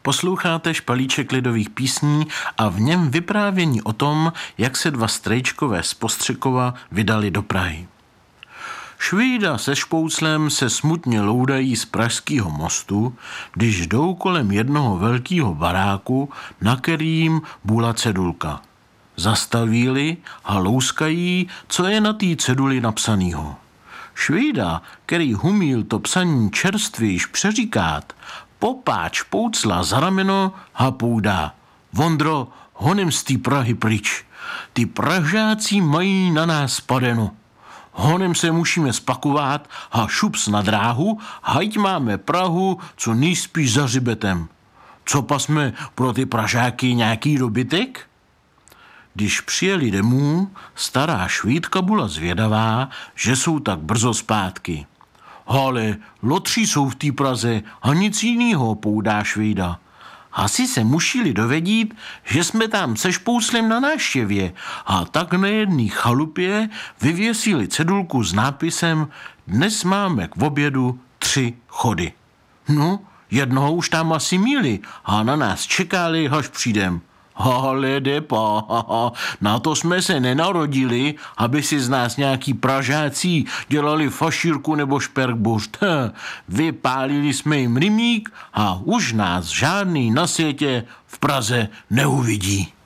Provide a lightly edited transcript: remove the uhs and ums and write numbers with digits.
Posloucháte Špalíček lidových písní a v něm vyprávění o tom, jak se dva strejčkové z Postřekova vydali do Prahy. Švýda se Špouclem se smutně loudají z Pražského mostu, když jdou kolem jednoho velkého baráku, na kterým bůla cedulka. Zastaví-li a louskají, co je na té ceduli napsanýho. Švýda, který humíl to psaní čerstvějiš přeříkát, popáč Špoucla za rameno a poudá: Vondro, honem z té Prahy pryč. Ty Pražáci mají na nás padeno. Honem se musíme spakovat a šups na dráhu, hajť máme Prahu, co nejspíš za hřibetem. Co pa jsme pro ty Pražáky nějaký dobytek? Když přijeli domů, stará Švýdka byla zvědavá, že jsou tak brzo zpátky. Ale lotří jsou v té Praze a nic jinýho, poudá Švýda. Asi se museli dovědět, že jsme tam se Špouclem na návštěvě a tak na jedné chalupě vyvěsili cedulku s nápisem: Dnes máme k obědu 3 chody. No, jednoho už tam asi měli a na nás čekali, až přijdem. Ale depa, na to jsme se nenarodili, aby si z nás nějaký Pražáci dělali fašírku nebo šperkburst. Vypálili jsme jim rybník a už nás žádný na světě v Praze neuvidí.